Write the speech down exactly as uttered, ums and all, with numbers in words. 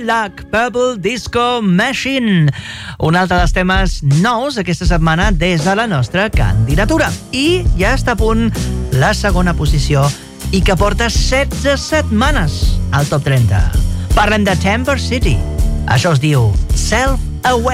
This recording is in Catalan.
Luck, Purple Disco Machine, un altre dels temes nous aquesta setmana des de la nostra candidatura. I ja està a punt la segona posició i que porta setze setmanes al top trenta. Parlem de Temper City. Això es diu Self-Aware.